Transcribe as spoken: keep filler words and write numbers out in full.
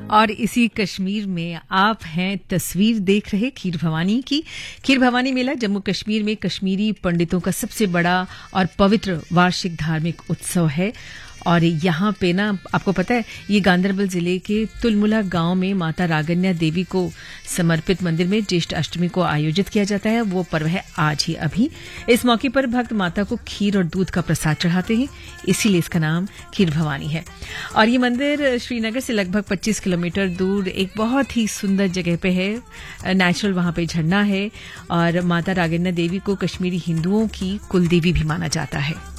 और इसी कश्मीर में आप हैं तस्वीर देख रहे खीर भवानी की। खीर भवानी मेला जम्मू कश्मीर में कश्मीरी पंडितों का सबसे बड़ा और पवित्र वार्षिक धार्मिक उत्सव है। और यहाँ पे ना आपको पता है ये गांदरबल जिले के तुलमुला गांव में माता रागन्या देवी को समर्पित मंदिर में ज्येष्ठ अष्टमी को आयोजित किया जाता है। वो पर्व है आज ही अभी। इस मौके पर भक्त माता को खीर और दूध का प्रसाद चढ़ाते हैं, इसीलिए इसका नाम खीर भवानी है। और ये मंदिर श्रीनगर से लगभग पच्चीस किलोमीटर दूर एक बहुत ही सुंदर जगह पे है। नेचुरल वहां पे झरना है और माता रागन्या देवी को कश्मीरी हिंदुओं की कुलदेवी भी माना जाता है।